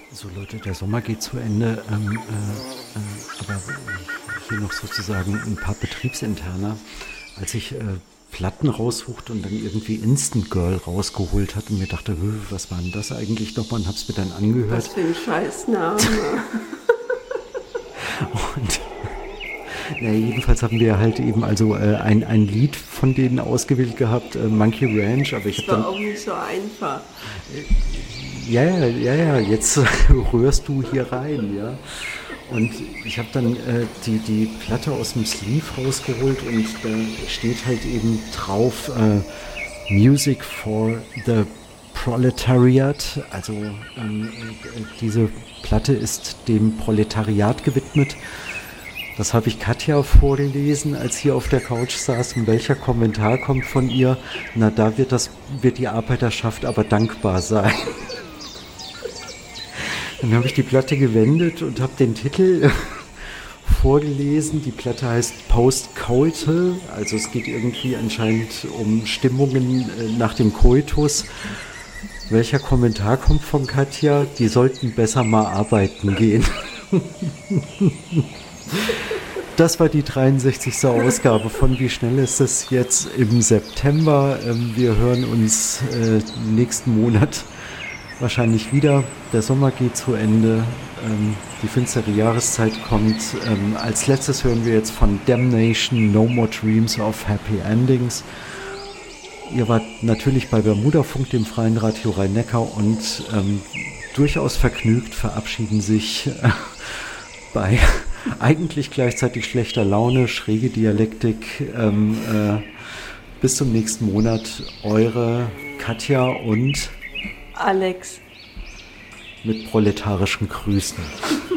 So Leute, der Sommer geht zu Ende, aber hier noch sozusagen ein paar Betriebsinterner. Als ich Platten raussuchte und dann irgendwie Instant Girl rausgeholt hatte und mir dachte, was war denn das eigentlich nochmal, und hab's mir dann Was angehört. für ein Scheißname. Und jedenfalls haben wir halt eben also ein Lied von denen ausgewählt gehabt, Monkey Ranch, aber ich Das habe dann, war auch nicht so einfach. ja, jetzt rührst du hier rein, ja. Und ich habe dann die Platte aus dem Sleeve rausgeholt und da steht halt eben drauf Music for the Proletariat. Also diese Platte ist dem Proletariat gewidmet. Das habe ich Katja vorgelesen, als sie auf der Couch saß. Und welcher Kommentar kommt von ihr? Na, da wird die Arbeiterschaft aber dankbar sein. Dann habe ich die Platte gewendet und habe den Titel vorgelesen. Die Platte heißt Post-Coital, also es geht irgendwie anscheinend um Stimmungen nach dem Koitus. Welcher Kommentar kommt von Katja? Die sollten besser mal arbeiten gehen. Das war die 63. Ausgabe von Wie schnell ist es jetzt im September. Wir hören uns nächsten Monat wahrscheinlich wieder. Der Sommer geht zu Ende. Die finstere Jahreszeit kommt. Als letztes hören wir jetzt von Damnation No More Dreams of Happy Endings. Ihr wart natürlich bei Bermudafunk, dem freien Radio Rhein-Neckar, und durchaus vergnügt verabschieden sich bei eigentlich gleichzeitig schlechter Laune, schräge Dialektik. Bis zum nächsten Monat. Eure Katja und Alex. mit proletarischen Grüßen.